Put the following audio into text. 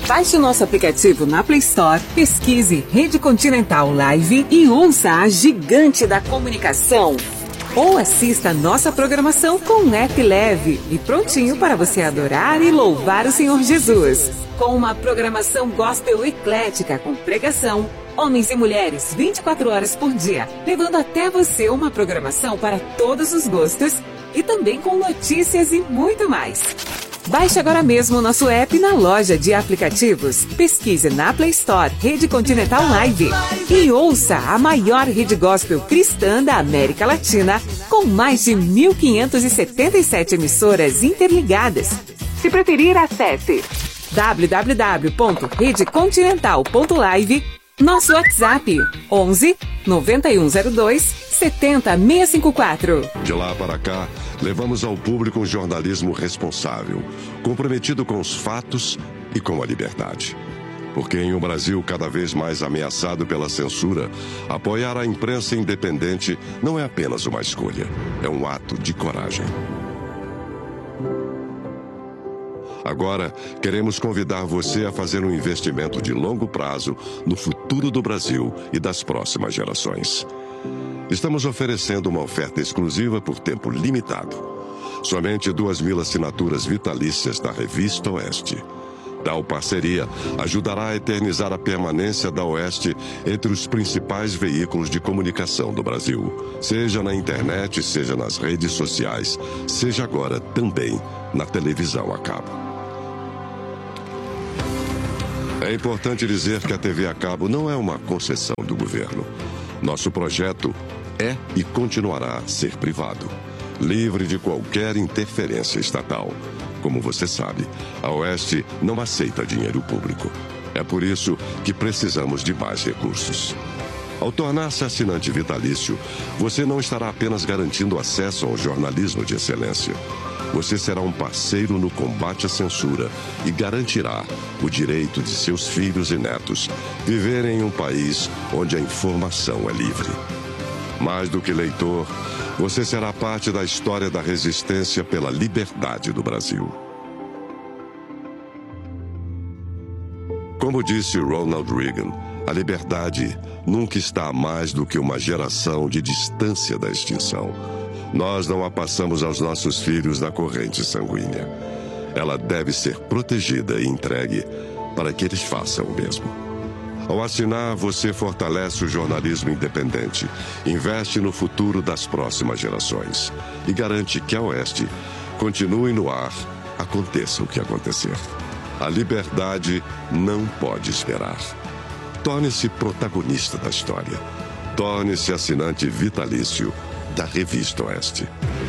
Baixe o nosso aplicativo na Play Store, pesquise Rede Continental Live e ouça a gigante da comunicação. Ou assista a nossa programação com um app leve e prontinho para você adorar e louvar o Senhor Jesus. Com uma programação gospel eclética com pregação, homens e mulheres 24 horas por dia, levando até você uma programação para todos os gostos e também com notícias e muito mais. Baixe agora mesmo o nosso app na loja de aplicativos. Pesquise na Play Store Rede Continental Live e ouça a maior rede gospel cristã da América Latina, com mais de 1.577 emissoras interligadas. Se preferir, acesse www.redecontinental.live, nosso WhatsApp 11 9102 70654. De lá para cá, levamos ao público um jornalismo responsável, comprometido com os fatos e com a liberdade. Porque em um Brasil cada vez mais ameaçado pela censura, apoiar a imprensa independente não é apenas uma escolha, é um ato de coragem. Agora, queremos convidar você a fazer um investimento de longo prazo no futuro do Brasil e das próximas gerações. Estamos oferecendo uma oferta exclusiva por tempo limitado. Somente 2.000 assinaturas vitalícias da Revista Oeste. Tal parceria ajudará a eternizar a permanência da Oeste entre os principais veículos de comunicação do Brasil. Seja na internet, seja nas redes sociais, seja agora também na televisão a cabo. É importante dizer que a TV a cabo não é uma concessão do governo. Nosso projeto é e continuará a ser privado, livre de qualquer interferência estatal. Como você sabe, a Oeste não aceita dinheiro público. É por isso que precisamos de mais recursos. Ao tornar-se assinante vitalício, você não estará apenas garantindo acesso ao jornalismo de excelência. Você será um parceiro no combate à censura e garantirá o direito de seus filhos e netos viverem em um país onde a informação é livre. Mais do que leitor, você será parte da história da resistência pela liberdade do Brasil. Como disse Ronald Reagan, a liberdade nunca está a mais do que uma geração de distância da extinção. Nós não a passamos aos nossos filhos na corrente sanguínea. Ela deve ser protegida e entregue para que eles façam o mesmo. Ao assinar, você fortalece o jornalismo independente, investe no futuro das próximas gerações e garante que a Oeste continue no ar, aconteça o que acontecer. A liberdade não pode esperar. Torne-se protagonista da história. Torne-se assinante vitalício da Revista Oeste.